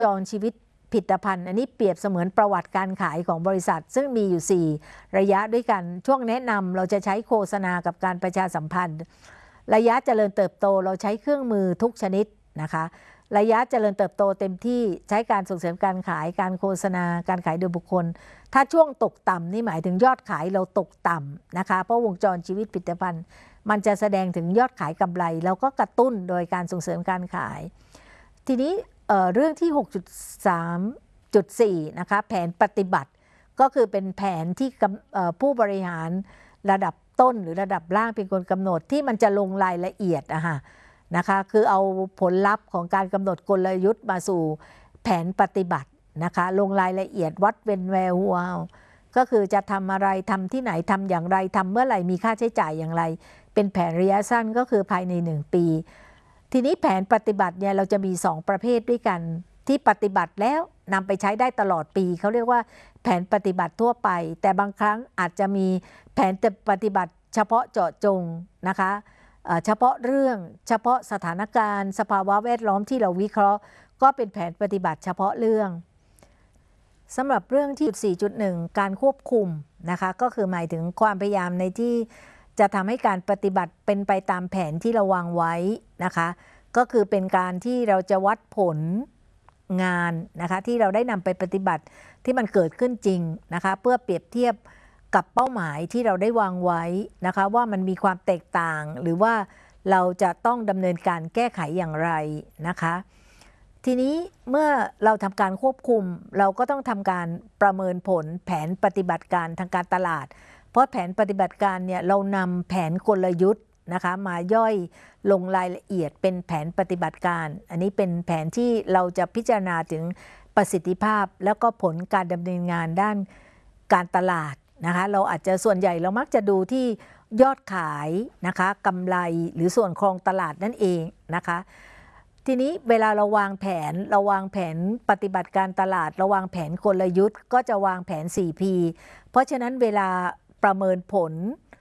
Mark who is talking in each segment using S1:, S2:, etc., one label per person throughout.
S1: จรชีวิตผลิตภัณฑ์อันนี้เปรียบเสมือนประวัติการขายของบริษัทซึ่งมีอยู่4ระยะด้วยกันช่วงแนะนำเราจะใช้โฆษณากับการประชาสัมพันธ์ระยะเจริญเติบโตเราใช้เครื่องมือทุกชนิดนะคะระยะเจริญเติบโตเต็มที่ใช้การส่งเสริมการขายการโฆษณาการขายโดยบุคคลถ้าช่วงตกต่ำนี่หมายถึงยอดขายเราตกต่ำนะคะเพราะวงจรชีวิตผลิตภัณฑ์มันจะแสดงถึงยอดขายกำไรเราก็กระตุ้นโดยการส่งเสริมการขายทีนี้เรื่องที่ 6.3.4 นะคะแผนปฏิบัติก็คือเป็นแผนที่ผู้บริหารระดับต้นหรือระดับล่างเป็นคนกำหนดที่มันจะลงรายละเอียดนะคะคือเอาผลลัพธ์ของการกำหนดกลยุทธ์มาสู่แผนปฏิบัตินะคะลงรายละเอียดวัดเป็นแวร์หัวก็คือจะทำอะไรทำที่ไหนทำอย่างไรทำเมื่อไหร่มีค่าใช้จ่ายอย่างไรเป็นแผนระยะสั้นก็คือภายใน1 ปีทีนี้แผนปฏิบัติเนี่ยเราจะมี2ประเภทด้วยกันที่ปฏิบัติแล้วนำไปใช้ได้ตลอดปีเขาเรียกว่าแผนปฏิบัติทั่วไปแต่บางครั้งอาจจะมีแผนปฏิบัติเฉพาะเจาะจงนะคะเฉพาะเรื่องเฉพาะสถานการณ์สภาวะแวดล้อมที่เราวิเคราะห์ก็เป็นแผนปฏิบัติเฉพาะเรื่องสำหรับเรื่องที่ 4.1 การควบคุมนะคะก็คือหมายถึงความพยายามในที่จะทำให้การปฏิบัติเป็นไปตามแผนที่เราวางไว้นะคะก็คือเป็นการที่เราจะวัดผลงานนะคะที่เราได้นำไปปฏิบัติที่มันเกิดขึ้นจริงนะคะเพื่อเปรียบเทียบกับเป้าหมายที่เราได้วางไว้นะคะว่ามันมีความแตกต่างหรือว่าเราจะต้องดำเนินการแก้ไขอย่างไรนะคะทีนี้เมื่อเราทำการควบคุมเราก็ต้องทำการประเมินผลแผนปฏิบัติการทางการตลาดเพราะแผนปฏิบัติการเนี่ยเรานำแผนกลยุทธ์นะคะมาย่อยลงรายละเอียดเป็นแผนปฏิบัติการอันนี้เป็นแผนที่เราจะพิจารณาถึงประสิทธิภาพแล้วก็ผลการดำเนินงานด้านการตลาดนะคะเราอาจจะส่วนใหญ่เรามักจะดูที่ยอดขายนะคะกำไรหรือส่วนครองตลาดนั่นเองนะคะทีนี้เวลาเราวางแผนปฏิบัติการตลาดเราวางแผนกลยุทธ์ก็จะวางแผน 4P เพราะฉะนั้นเวลาประเมินผล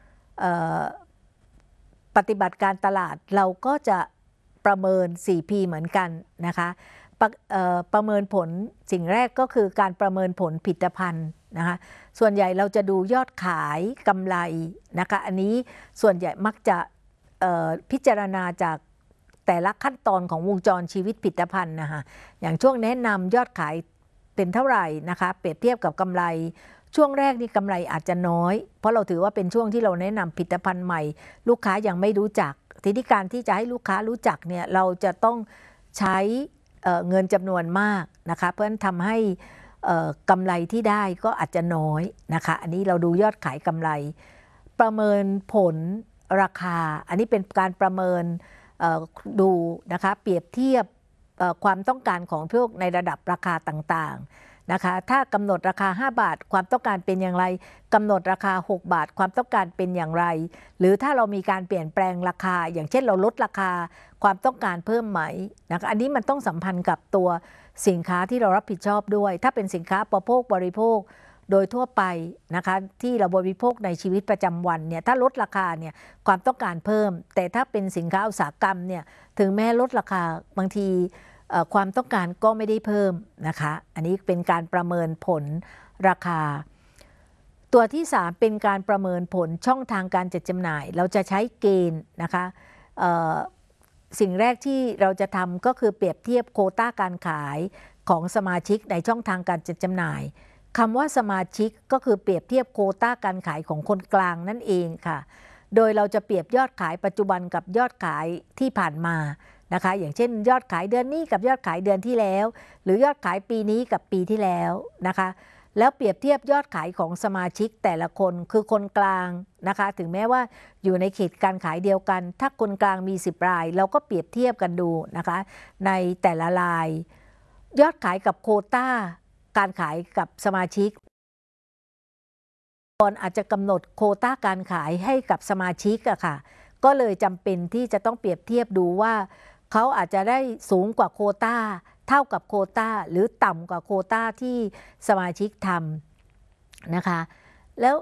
S1: ปฏิบัติการตลาดเราก็จะประเมิน 4P เหมือนกันนะคะประเมินผลสิ่งแรกก็คือการประเมินผลผลิตภัณฑ์นะคะส่วนใหญ่เราจะดูยอดขายกำไรนะคะอันนี้ส่วนใหญ่มักจะพิจารณาจากแต่ละขั้นตอนของวงจรชีวิตผลิตภัณฑ์นะคะอย่างช่วงแนะนำยอดขายเป็นเท่าไหร่นะคะเปรียบเทียบกับกำไรช่วงแรกนี่กำไรอาจจะน้อยเพราะเราถือว่าเป็นช่วงที่เราแนะนำผลิตภัณฑ์ใหม่ลูกค้ายังไม่รู้จักทีนี้การที่จะให้ลูกค้ารู้จักเนี่ยเราจะต้องใช้เงินจำนวนมากนะคะเพราะฉะนั้นทำให้กำไรที่ได้ก็อาจจะน้อยนะคะอันนี้เราดูยอดขายกำไรประเมินผลราคาอันนี้เป็นการประเมินดูนะคะเปรียบเทียบความต้องการของพวกในระดับราคาต่างๆนะคะถ้ากำหนดราคา5 บาทความต้องการเป็นอย่างไรกำหนดราคา6 บาทความต้องการเป็นอย่างไรหรือถ้าเรามีการเปลี่ยนแปลงราคาอย่างเช่นเราลดราคาความต้องการเพิ่มไหมนะคะอันนี้มันต้องสัมพันธ์กับตัวสินค้าที่เรารับผิดชอบด้วยถ้าเป็นสินค้าอุปโภคบริโภคโดยทั่วไปนะคะที่เราบริโภคในชีวิตประจำวันเนี่ยถ้าลดราคาเนี่ยความต้องการเพิ่มแต่ถ้าเป็นสินค้าอุตสาหกรรมเนี่ยถึงแม้ลดราคาบางทีความต้องการก็ไม่ได้เพิ่มนะคะอันนี้เป็นการประเมินผลราคาตัวที่3เป็นการประเมินผลช่องทางการจัดจำหน่ายเราจะใช้เกณฑ์นะคะสิ่งแรกที่เราจะทำก็คือเปรียบเทียบโควต้าการขายของสมาชิกในช่องทางการจัดจำหน่ายคำว่าสมาชิกก็คือเปรียบเทียบโควต้าการขายของคนกลางนั่นเองค่ะโดยเราจะเปรียบยอดขายปัจจุบันกับยอดขายที่ผ่านมานะคะอย่างเช่นยอดขายเดือนนี้กับยอดขายเดือนที่แล้วหรือยอดขายปีนี้กับปีที่แล้วนะคะแล้วเปรียบเทียบยอดขายของสมาชิกแต่ละคนคือคนกลางนะคะถึงแม้ว่าอยู่ในเขตการขายเดียวกันถ้าคนกลางมี10 รายเราก็เปรียบเทียบกันดูนะคะในแต่ละรายยอดขายกับโควต้าการขายกับสมาชิกก่อนอาจจะกำหนดโควต้าการขายให้กับสมาชิกอะค่ะก็เลยจำเป็นที่จะต้องเปรียบเทียบดูว่าเขาอาจจะได้สูงกว่าโควต้าเท่ากับโควต้าหรือต่ำกว่าโควต้าที่สมาชิกทำนะคะแล้ว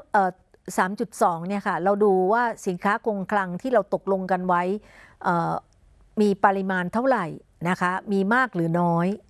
S1: 3.2 เนี่ยค่ะเราดูว่าสินค้าคงคลังที่เราตกลงกันไว้มีปริมาณเท่าไหร่นะคะมีมากหรือน้อย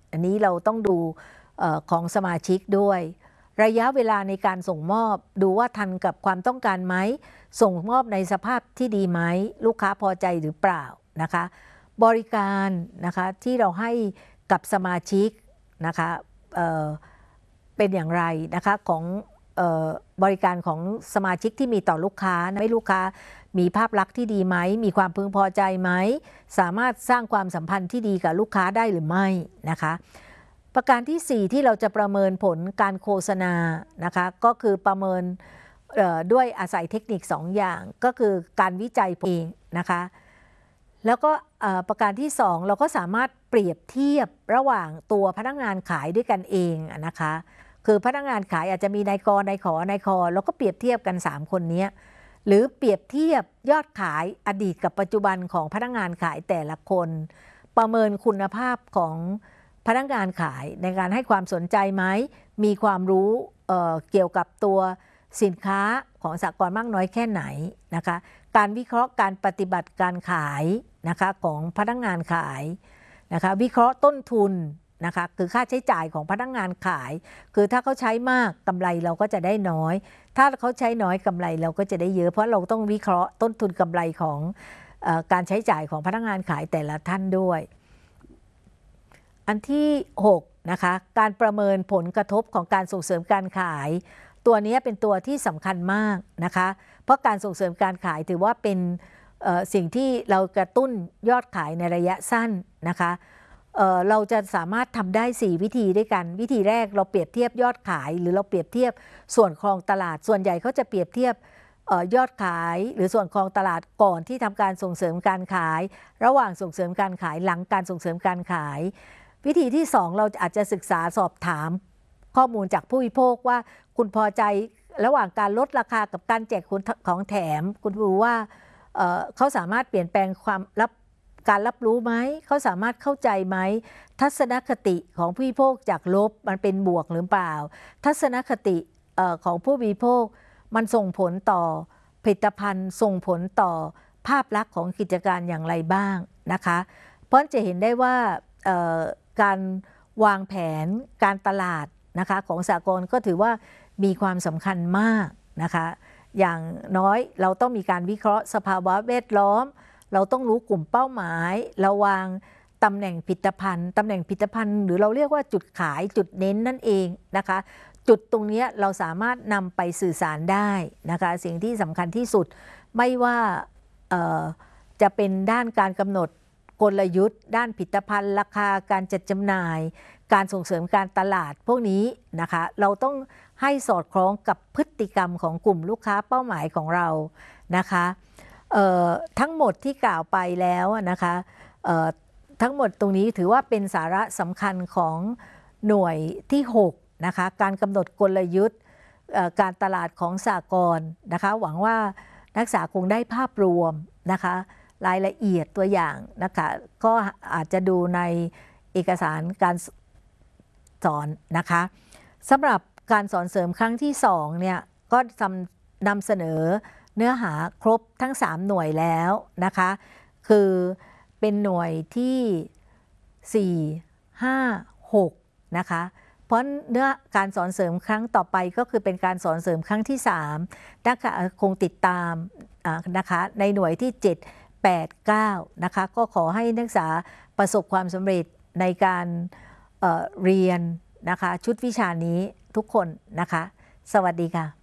S1: อันนี้เราต้องดูของสมาชิกด้วยระยะเวลาในการส่งมอบดูว่าทันกับความต้องการไหมส่งมอบในสภาพที่ดีไหมลูกค้าพอใจหรือเปล่านะคะบริการนะคะที่เราให้กับสมาชิกนะคะเป็นอย่างไรนะคะของบริการของสมาชิกที่มีต่อลูกค้าให้ลูกค้ามีภาพลักษณ์ที่ดีไหมมีความพึงพอใจไหมสามารถสร้างความสัมพันธ์ที่ดีกับลูกค้าได้หรือไม่นะคะประการที่4ที่เราจะประเมินผลการโฆษณานะคะก็คือประเมินด้วยอาศัยเทคนิค2อย่างก็คือการวิจัยเองนะคะแล้วก็ประการที่2เราก็สามารถเปรียบเทียบระหว่างตัวพนักงานขายด้วยกันเองนะคะคือพนักงานขายอาจจะมีนายกนายขอนายคอแล้วก็เปรียบเทียบกัน3คนนี้หรือเปรียบเทียบยอดขายอดีตกับปัจจุบันของพนักงานขายแต่ละคนประเมินคุณภาพของพนักงานขายในการให้ความสนใจไหมมีความรู้เกี่ยวกับตัวสินค้าของสหกรณ์มากน้อยแค่ไหนนะคะการวิเคราะห์การปฏิบัติการขายนะคะของพนักงานขายนะคะวิเคราะห์ต้นทุนนะคะคือค่าใช้จ่ายของพนักงานขายคือถ้าเขาใช้มากกำไรเราก็จะได้น้อยถ้าเขาใช้น้อยกำไรเราก็จะได้เยอะเพราะเราต้องวิเคราะห์ต้นทุนกำไรของการใช้จ่ายของพนักงานขายแต่ละท่านด้วยอันที่6นะคะการประเมินผลกระทบของการส่งเสริมการขายตัวนี้เป็นตัวที่สำคัญมากนะคะเพราะการส่งเสริมการขายถือว่าเป็นสิ่งที่เรากระตุ้นยอดขายในระยะสั้นนะคะเราจะสามารถทำได้4วิธีด้วยกันวิธีแรกเราเปรียบเทียบยอดขายหรือเราเปรียบเทียบส่วนครองตลาดส่วนใหญ่เขาจะเปรียบเทียบยอดขายหรือส่วนครองตลาดก่อนที่ทำการส่งเสริมการขายระหว่างส่งเสริมการขายหลังการส่งเสริมการขายวิธีที่2เราอาจจะศึกษาสอบถามข้อมูลจากผู้บริโภคว่าคุณพอใจระหว่างการลดราคากับการแจกของแถมคุณรู้ว่าเขาสามารถเปลี่ยนแปลงการรับรู้ไหมเขาสามารถเข้าใจไหมทัศนคติของผู้บริโภคจากลบมันเป็นบวกหรือเปล่าทัศนคติของผู้บริโภคมันส่งผลต่อผลิตภัณฑ์ส่งผลต่อภาพลักษณ์ของกิจการอย่างไรบ้างนะคะเพราะจะเห็นได้ว่าการวางแผนการตลาดนะคะของสหกรณ์ก็ถือว่ามีความสำคัญมากนะคะอย่างน้อยเราต้องมีการวิเคราะห์สภาวะแวดล้อมเราต้องรู้กลุ่มเป้าหมายเราวางตำแหน่งผลิตภัณฑ์หรือเราเรียกว่าจุดขายจุดเน้นนั่นเองนะคะจุดตรงนี้เราสามารถนำไปสื่อสารได้นะคะสิ่งที่สำคัญที่สุดไม่ว่าจะเป็นด้านการกำหนดกลยุทธ์ด้านผลิตภัณฑ์ราคาการจัดจำหน่ายการส่งเสริมการตลาดพวกนี้นะคะเราต้องให้สอดคล้องกับพฤติกรรมของกลุ่มลูกค้าเป้าหมายของเรานะคะทั้งหมดที่กล่าวไปแล้วนะคะทั้งหมดตรงนี้ถือว่าเป็นสาระสำคัญของหน่วยที่6นะคะการกำหนดกลยุทธ์การตลาดของสหกรณ์นะคะหวังว่านักศึกษาคงได้ภาพรวมนะคะรายละเอียดตัวอย่างนะคะก็อาจจะดูในเอกสารการสอนนะคะสำหรับการสอนเสริมครั้งที่2เนี่ยก็นำเสนอเนื้อหาครบทั้ง3หน่วยแล้วนะคะคือเป็นหน่วยที่4 5 6นะคะเพราะเนื้อการสอนเสริมครั้งต่อไปก็คือเป็นการสอนเสริมครั้งที่3นะคะคงติดตามนะคะในหน่วยที่7 8 9นะคะก็ขอให้นักศึกษาประสบความสำเร็จในการเรียนนะคะชุดวิชานี้ทุกคนนะคะสวัสดีค่ะ